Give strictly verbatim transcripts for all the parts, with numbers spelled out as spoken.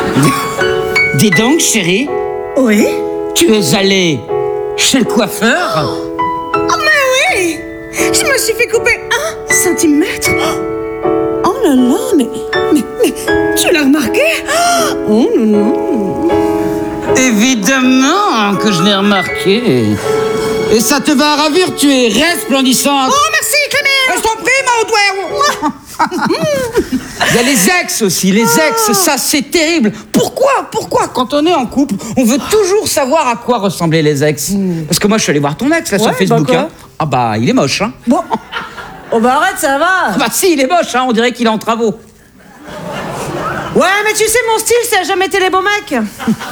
Dis donc, chérie. Oui? Tu es allée chez le coiffeur? Oh, mais oui! Je me suis fait couper un centimètre. Oh là là, mais, mais, mais tu l'as remarqué? Oh non, non. Évidemment que je l'ai remarqué. Et ça te va ravir, tu es resplendissante. Oh, merci, Clémence! Je t'en prie, ma haute. Il y a les ex aussi, les ex, ça c'est terrible. Pourquoi Pourquoi quand on est en couple, on veut toujours savoir à quoi ressemblaient les ex? Parce que moi je suis allé voir ton ex là Ouais, sur Facebook. bah quoi hein. Ah bah il est moche, hein. Bon. Oh bah arrête, ça va. Ah bah si, il est moche, hein, on dirait qu'il est en travaux. Ouais, mais tu sais, mon style, ça a jamais été les beaux mecs.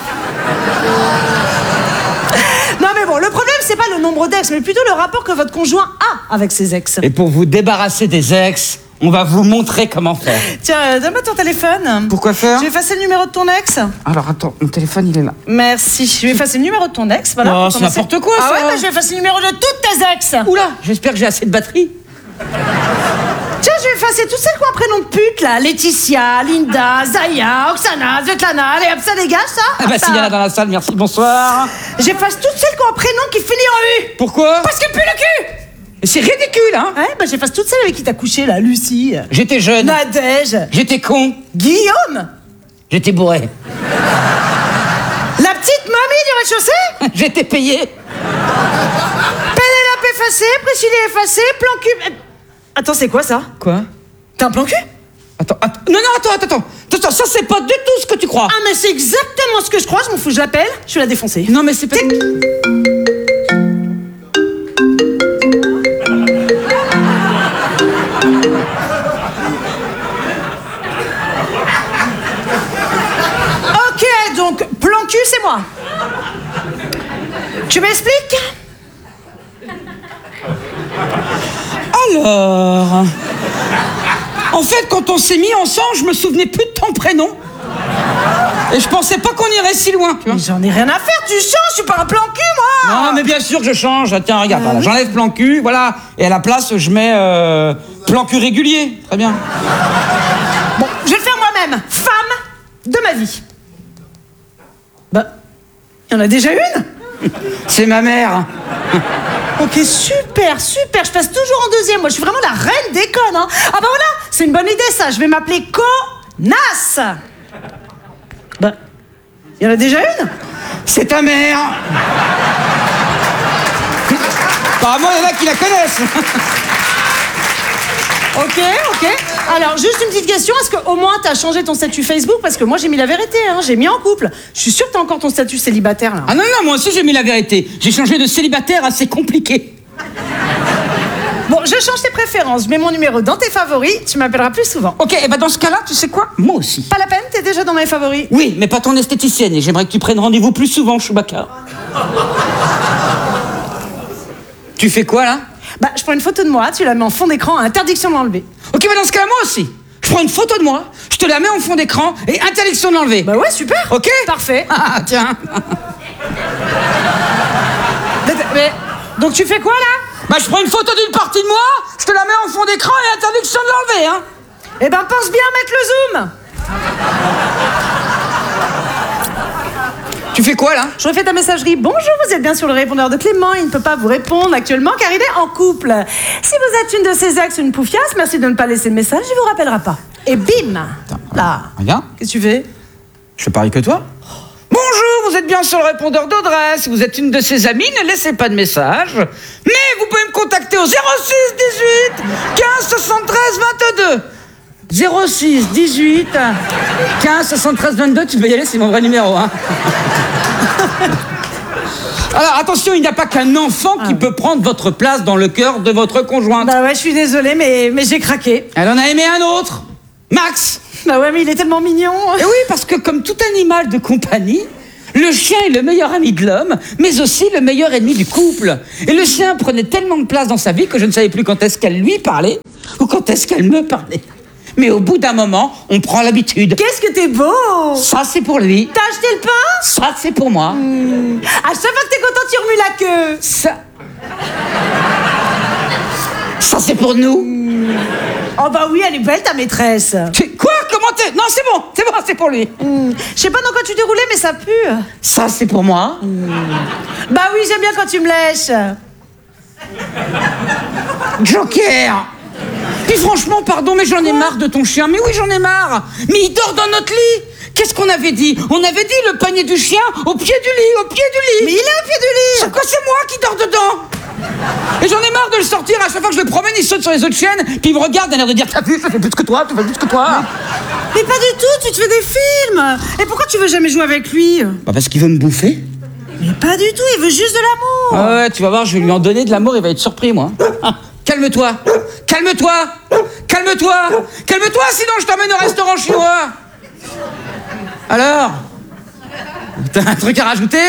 Non mais bon, le problème, c'est pas le nombre d'ex, mais plutôt le rapport que votre conjoint a avec ses ex. Et pour vous débarrasser des ex, on va vous montrer comment faire. Tiens, euh, donne-moi ton téléphone. Pourquoi faire? Je vais effacer le numéro de ton ex. Alors attends, mon téléphone il est là. Merci. Je vais effacer le numéro de ton ex, voilà. Oh, pour c'est commencer. n'importe quoi, Ah ça. ouais, bah, je vais effacer le numéro de toutes tes ex. Oula, j'espère que j'ai assez de batterie. Tiens, je vais effacer toutes celles qui ont un prénom de pute, là. Laetitia, Linda, Zaya, Oksana, Svetlana. Allez, hop, ça dégage, ça. Ah bah Hop, s'il y en a dans la salle, merci, bonsoir. J'efface toutes celles qui ont un prénom qui finit en U. Pourquoi? Parce qu'elle pue le cul. C'est ridicule, hein. Ouais, bah j'efface toutes celles avec qui t'as couché, là. Lucie, J'étais jeune. Nadège, J'étais con. Guillaume, J'étais bourré. la petite mamie du rez-de-chaussée, J'étais payé. Pénélope effacée, Priscilla effacée, plan cul... Attends, c'est quoi, ça? Quoi? T'as un plan cul? Attends, attends. Non, non, attends, attends, attends. Attends, ça c'est pas du tout ce que tu crois. Ah, mais c'est exactement ce que je crois, je m'en fous, je l'appelle, je vais la défoncer. Non, mais c'est pas... Tic. Ok, donc, plan cul, c'est moi. Tu m'expliques? Alors... En fait, quand on s'est mis ensemble, je me souvenais plus de ton prénom. Et je pensais pas qu'on irait si loin, tu vois. Mais j'en ai rien à faire, tu changes, je suis pas un plan cul, moi. Non, mais bien sûr que je change. Tiens, regarde, voilà, j'enlève plan cul, voilà. Et à la place, je mets euh, plan cul régulier. Très bien. Bon, je vais le faire moi-même. Femme de ma vie. Bah, il y en a déjà une. C'est ma mère. Ok, super, super. Je passe toujours en deuxième. Moi, je suis vraiment la reine des connes. Hein. Ah bah voilà, c'est une bonne idée, ça. Je vais m'appeler Connasse. Bah, il y en a déjà une. C'est ta mère. Apparemment, il y en a qui la connaissent. Ok, ok. Alors, juste une petite question. Est-ce qu'au moins, t'as changé ton statut Facebook? Parce que moi, j'ai mis la vérité, hein. J'ai mis en couple. Je suis sûre que t'as encore ton statut célibataire, là. Ah non, non, moi aussi j'ai mis la vérité. J'ai changé de célibataire à c'est compliqué. Bon, je change tes préférences. Je mets mon numéro dans tes favoris. Tu m'appelleras plus souvent. Ok, et bah dans ce cas-là, tu sais quoi? Moi aussi. Pas la peine, t'es déjà dans mes favoris. Oui, mais pas ton esthéticienne, et j'aimerais que tu prennes rendez-vous plus souvent, Chewbacca. Tu fais quoi, là? Bah, je prends une photo de moi, tu la mets en fond d'écran, interdiction de l'enlever. Ok, mais dans ce cas-là, moi aussi. Je prends une photo de moi, je te la mets en fond d'écran, et interdiction de l'enlever. Bah ouais, super. Ok? Parfait. Ah, tiens. Mais, mais- donc tu fais quoi, là? Bah, je prends une photo d'une partie de moi, je te la mets en fond d'écran, et interdiction de l'enlever, hein. Eh ben, pense bien à mettre le zoom. Tu fais quoi, là? Je refais ta messagerie. Bonjour, vous êtes bien sur le répondeur de Clément. Il ne peut pas vous répondre actuellement car il est en couple. Si vous êtes une de ses ex ou une poufiasse, merci de ne pas laisser le message, il vous rappellera pas. Et bim. Là. Regarde. Qu'est-ce que tu fais? Je fais pareil que toi. Bonjour, vous êtes bien sur le répondeur d'Audrey. Si vous êtes une de ses amies, ne laissez pas de message. Mais vous pouvez me contacter au zéro six dix-huit quinze soixante-treize vingt-deux. zéro six dix-huit quinze soixante-treize vingt-deux, tu peux y aller, c'est mon vrai numéro. Hein. Alors attention, il n'y a pas qu'un enfant qui peut prendre votre place dans le cœur de votre conjointe. Bah ouais, je suis désolée, mais, mais j'ai craqué. Elle en a aimé un autre, Max. Bah ouais, mais il est tellement mignon. Et oui, parce que comme tout animal de compagnie, le chien est le meilleur ami de l'homme, mais aussi le meilleur ennemi du couple. Et le chien prenait tellement de place dans sa vie que je ne savais plus quand est-ce qu'elle lui parlait ou quand est-ce qu'elle me parlait. Mais au bout d'un moment, on prend l'habitude. Qu'est-ce que t'es beau! Ça, c'est pour lui. T'as acheté le pain? Ça, c'est pour moi. Mmh. À chaque fois que t'es content, tu remues la queue. Ça... Ça, c'est pour nous. Mmh. Oh bah oui, elle est belle ta maîtresse. Tu- Quoi? Comment rentrez. Non, c'est bon, c'est bon, c'est pour lui. Mmh. Je sais pas dans quoi tu déroulais, mais ça pue. Ça, c'est pour moi. Mmh. Bah oui, j'aime bien quand tu me lèches. Joker. Puis franchement, pardon, mais j'en ai marre de ton chien. Mais oui, j'en ai marre. Mais il dort dans notre lit. Qu'est-ce qu'on avait dit? On avait dit le panier du chien au pied du lit, au pied du lit. Mais il est au pied du lit. C'est quoi, c'est moi qui dors dedans? Et j'en ai marre de le sortir. À chaque fois que je le promène, il saute sur les autres chiennes. Puis il me regarde, il a l'air de dire: t'as vu, je fais plus que toi, tu fais plus que toi. Mais pas du tout, tu te fais des films. Et pourquoi tu veux jamais jouer avec lui? Bah parce qu'il veut me bouffer. Mais pas du tout, il veut juste de l'amour. Ah ouais, tu vas voir, je vais lui en donner de l'amour, il va être surpris, moi. Ah, calme-toi, calme-toi, calme-toi, calme-toi, sinon je t'emmène au restaurant chinois. Alors, t'as un truc à rajouter?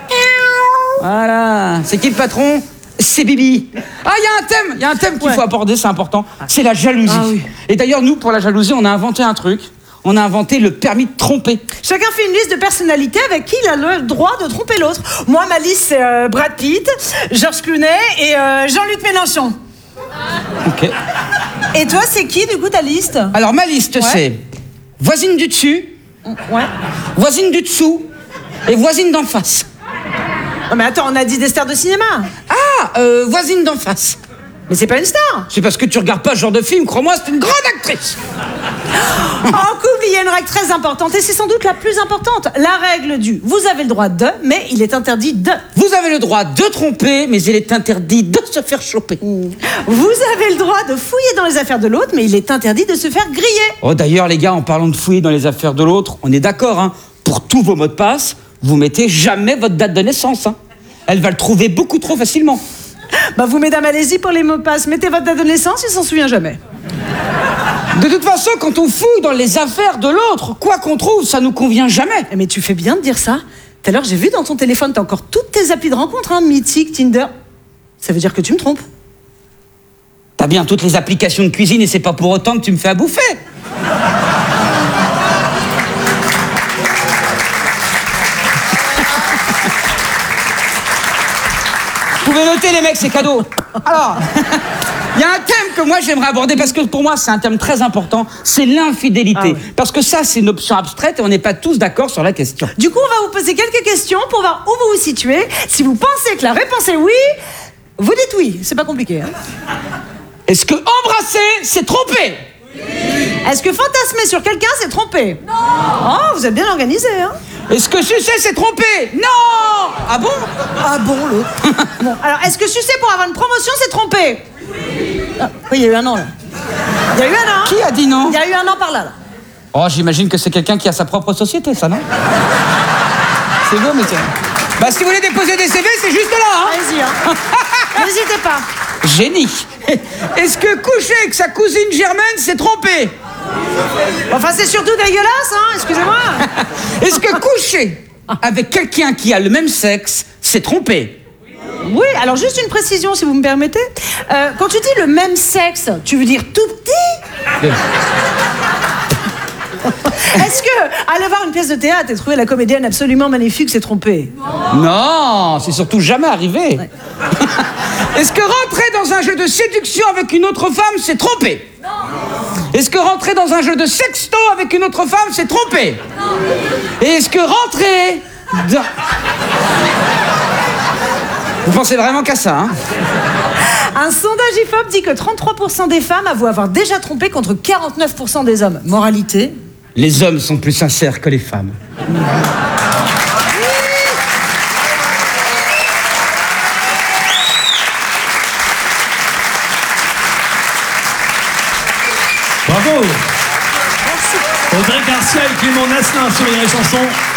Voilà, c'est qui le patron? C'est Bibi. Ah, il y a un thème, il y a un thème qu'il Ouais. faut aborder, c'est important. C'est la jalousie. Ah oui. Et d'ailleurs, nous, pour la jalousie, on a inventé un truc. On a inventé le permis de tromper. Chacun fait une liste de personnalités avec qui il a le droit de tromper l'autre. Moi, ma liste, c'est euh, Brad Pitt, Georges Clooney et euh, Jean-Luc Mélenchon. Ok. Et toi, c'est qui, du coup, ta liste? Alors, ma liste, Ouais. c'est voisine du dessus, Ouais. voisine du dessous et voisine d'en face. Non, mais attends, on a dit des stars de cinéma. Ah, euh, voisine d'en face. Mais c'est pas une star. C'est parce que tu regardes pas ce genre de film, crois-moi, c'est une grande actrice. En couple, il y a une règle très importante, et c'est sans doute la plus importante. La règle du vous avez le droit de, mais il est interdit de. Vous avez le droit de tromper, mais il est interdit de se faire choper. Vous avez le droit de fouiller dans les affaires de l'autre, mais il est interdit de se faire griller. Oh, d'ailleurs, les gars, en parlant de fouiller dans les affaires de l'autre, on est d'accord, hein. Pour tous vos mots de passe, vous mettez jamais votre date de naissance, hein. Elle va le trouver beaucoup trop facilement. Bah vous, mesdames, allez-y pour les mots de passe. Mettez votre date de naissance, il s'en souvient jamais. De toute façon, quand on fouille dans les affaires de l'autre, quoi qu'on trouve, ça nous convient jamais. Mais tu fais bien de dire ça. Tout à l'heure, j'ai vu dans ton téléphone, t'as encore toutes tes applis de rencontre, hein, Mythique, Tinder. Ça veut dire que tu me trompes. T'as bien toutes les applications de cuisine et c'est pas pour autant que tu me fais à bouffer. Vous pouvez noter, les mecs, c'est cadeau. Alors, il y a un thème que moi j'aimerais aborder parce que pour moi c'est un thème très important, c'est l'infidélité. Ah oui. Parce que ça, c'est une option abstraite et on n'est pas tous d'accord sur la question. Du coup, on va vous poser quelques questions pour voir où vous vous situez. Si vous pensez que la réponse est oui, vous dites oui. C'est pas compliqué, hein. Est-ce que embrasser, c'est tromper? Est-ce que fantasmer sur quelqu'un, c'est tromper? Non. Oh, vous êtes bien organisé, hein. Est-ce que sucer, c'est tromper? Non. Ah bon? Ah bon, l'autre. Bon, alors, est-ce que sucer pour avoir une promotion, c'est tromper? Ah, oui, il y a eu un an, là. Il y a eu un an. Qui a dit non? Il y a eu un an par là, là. Oh, j'imagine que c'est quelqu'un qui a sa propre société, ça, non? C'est beau, mais c'est... Bah, si vous voulez déposer des C V, c'est juste là, hein. Allez-y, hein. N'hésitez pas. Génie. Est-ce que coucher avec sa cousine germaine, c'est tromper? Enfin, c'est surtout dégueulasse, hein. Excusez-moi. Est-ce que coucher avec quelqu'un qui a le même sexe, c'est tromper? Oui, alors juste une précision, si vous me permettez. Euh, quand tu dis le même sexe, tu veux dire tout petit? Est-ce que aller voir une pièce de théâtre et trouver la comédienne absolument magnifique, c'est tromper? Non, c'est surtout jamais arrivé. Ouais. Est-ce que rentrer dans un jeu de séduction avec une autre femme, c'est tromper? Non. Est-ce que rentrer dans un jeu de sexto avec une autre femme, c'est tromper? Non. Et est-ce que rentrer dans... Vous pensez vraiment qu'à ça, hein? Un sondage I F O P dit que trente-trois pour cent des femmes avouent avoir déjà trompé contre quarante-neuf pour cent des hommes. Moralité? Les hommes sont plus sincères que les femmes. Bravo. Audrey Garcia et Clément Nasselin sur les chansons.